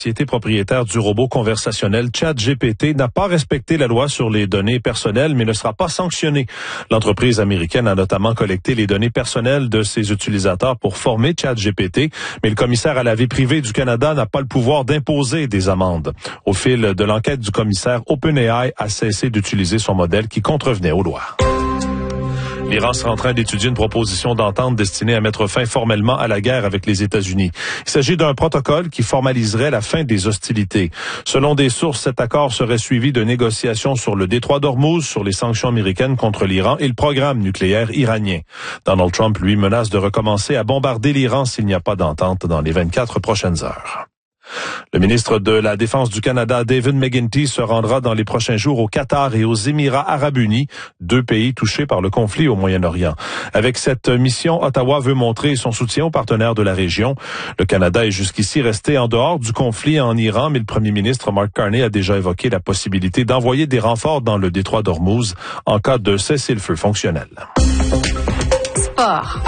La société propriétaire du robot conversationnel ChatGPT n'a pas respecté la loi sur les données personnelles, mais ne sera pas sanctionnée. L'entreprise américaine a notamment collecté les données personnelles de ses utilisateurs pour former ChatGPT, mais le commissaire à la vie privée du Canada n'a pas le pouvoir d'imposer des amendes. Au fil de l'enquête du commissaire, OpenAI a cessé d'utiliser son modèle qui contrevenait aux lois. L'Iran sera en train d'étudier une proposition d'entente destinée à mettre fin formellement à la guerre avec les États-Unis. Il s'agit d'un protocole qui formaliserait la fin des hostilités. Selon des sources, cet accord serait suivi de négociations sur le détroit d'Ormuz, sur les sanctions américaines contre l'Iran et le programme nucléaire iranien. Donald Trump, lui, menace de recommencer à bombarder l'Iran s'il n'y a pas d'entente dans les 24 prochaines heures. Le ministre de la Défense du Canada, David McGuinty, se rendra dans les prochains jours au Qatar et aux Émirats arabes unis, deux pays touchés par le conflit au Moyen-Orient. Avec cette mission, Ottawa veut montrer son soutien aux partenaires de la région. Le Canada est jusqu'ici resté en dehors du conflit en Iran, mais le premier ministre Mark Carney a déjà évoqué la possibilité d'envoyer des renforts dans le détroit d'Ormuz en cas de cessez-le-feu fonctionnel. Sport.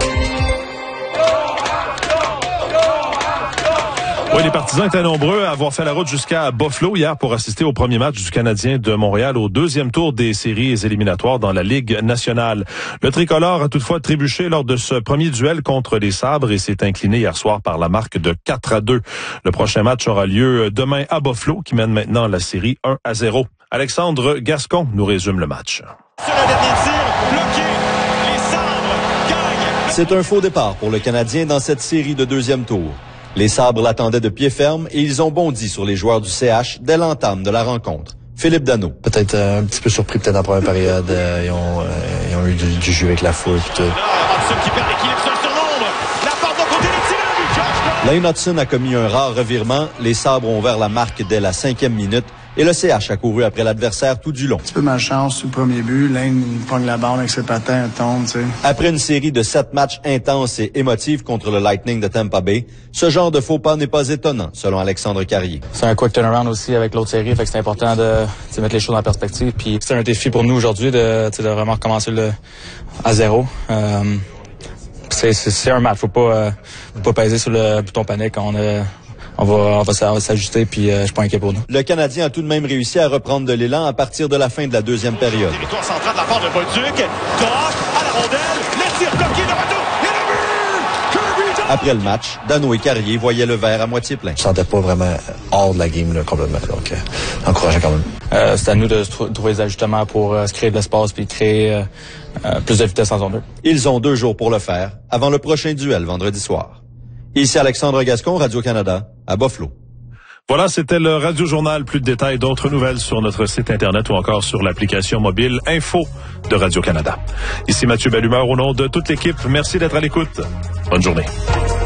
Oui, les partisans étaient nombreux à avoir fait la route jusqu'à Buffalo hier pour assister au premier match du Canadien de Montréal au deuxième tour des séries éliminatoires dans la Ligue nationale. Le tricolore a toutefois trébuché lors de ce premier duel contre les Sabres et s'est incliné hier soir par la marque de 4-2. Le prochain match aura lieu demain à Buffalo, qui mène maintenant la série 1-0. Alexandre Gascon nous résume le match. Sur le dernier tir, bloqué, les Sabres gagnent. C'est un faux départ pour le Canadien dans cette série de deuxième tour. Les Sabres l'attendaient de pied ferme et ils ont bondi sur les joueurs du CH dès l'entame de la rencontre. Philippe Danault. Peut-être un petit peu surpris peut-être en première période. Ils ont eu du jeu avec la foule. Hudson qui perd l'équilibre sur le surnombre. La porte de côté des tireurs. Lane Hudson a commis un rare revirement. Les Sabres ont ouvert la marque dès la 5e minute. Et le CH a couru après l'adversaire tout du long. Un petit peu malchance sur le premier but. Lane pogne la barre avec ses patins, elle tombe, tu sais. Après une série de 7 matchs intenses et émotifs contre le Lightning de Tampa Bay, ce genre de faux pas n'est pas étonnant, selon Alexandre Carrier. C'est un quick turnaround aussi avec l'autre série, fait que c'est important de mettre les choses en perspective. Puis c'est un défi pour nous aujourd'hui de vraiment recommencer à zéro. C'est un match, faut pas peser sur le bouton panique. On va s'ajuster, puis je suis pas inquiet pour nous. Le Canadien a tout de même réussi à reprendre de l'élan à partir de la fin de la deuxième période. Territoire central de la part de Bolduc. Drop à la rondelle. Le tir bloqué de retour. Et le but! Kirby! Après le match, Danault et Carrier voyaient le verre à moitié plein. Je sentais pas vraiment hors de la game là, complètement. Donc, encourageant quand même. C'est à nous de trouver des ajustements pour se créer de l'espace puis créer plus de vitesse en zone 2. Ils ont 2 jours pour le faire, avant le prochain duel vendredi soir. Ici Alexandre Gascon, Radio-Canada, à Buffalo. Voilà, c'était le Radio Journal. Plus de détails, d'autres nouvelles sur notre site Internet ou encore sur l'application mobile Info de Radio-Canada. Ici Mathieu Bellumeur au nom de toute l'équipe. Merci d'être à l'écoute. Bonne journée.